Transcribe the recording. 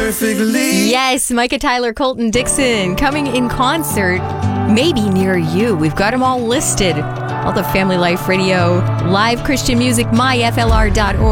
perfectly. Yes, Micah Tyler, Colton Dixon coming in concert, maybe near you. We've got them all listed. All the Family Life Radio, live Christian music, myflr.org.